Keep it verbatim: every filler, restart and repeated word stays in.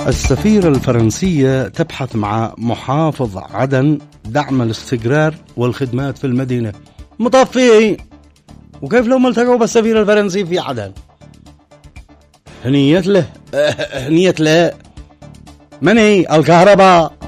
السفيرة الفرنسية تبحث مع محافظ عدن دعم الاستقرار والخدمات في المدينة. مطفي، وكيف لو ما التقوا بالسفير الفرنسي في عدن؟ هنيت له هنيت له من هي الكهرباء